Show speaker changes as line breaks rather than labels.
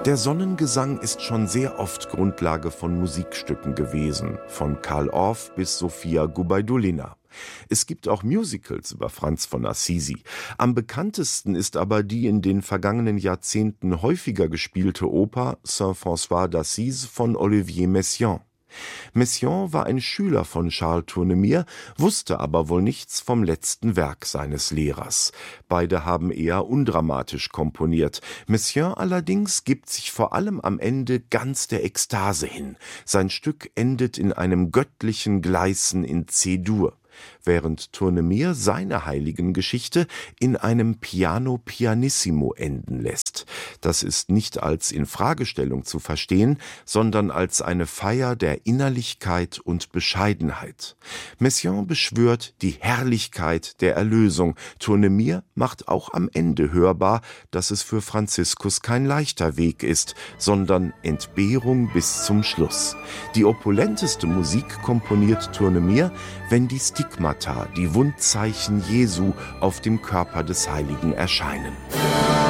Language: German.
Der Sonnengesang ist schon sehr oft Grundlage von Musikstücken gewesen, von Carl Orff bis Sofia Gubaidulina. Es gibt auch Musicals über Franz von Assisi. Am bekanntesten ist aber die in den vergangenen Jahrzehnten häufiger gespielte Oper Saint-François d'Assise von Olivier Messiaen. Messiaen war ein Schüler von Charles Tournemire, wusste aber wohl nichts vom letzten Werk seines Lehrers. Beide haben eher undramatisch komponiert. Messiaen allerdings gibt sich vor allem am Ende ganz der Ekstase hin. Sein Stück endet in einem göttlichen Gleißen in C-Dur, während Tournemire seine Heiligengeschichte in einem Piano pianissimo enden lässt. Das ist nicht als Infragestellung zu verstehen, sondern als eine Feier der Innerlichkeit und Bescheidenheit. Messiaen beschwört die Herrlichkeit der Erlösung. Tournemire macht auch am Ende hörbar, dass es für Franziskus kein leichter Weg ist, sondern Entbehrung bis zum Schluss. Die opulenteste Musik komponiert Tournemire, wenn die Stigmata, die Wundzeichen Jesu auf dem Körper des Heiligen erscheinen.